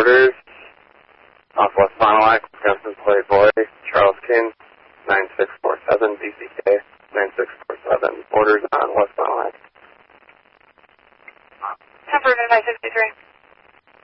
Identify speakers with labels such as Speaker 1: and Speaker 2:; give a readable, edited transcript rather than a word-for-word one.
Speaker 1: orders off West Fond du Lac, Wisconsin Playboy, Charles King, 9647, BCK, 9647. Orders on West Fond du Lac.
Speaker 2: Tempered at 963.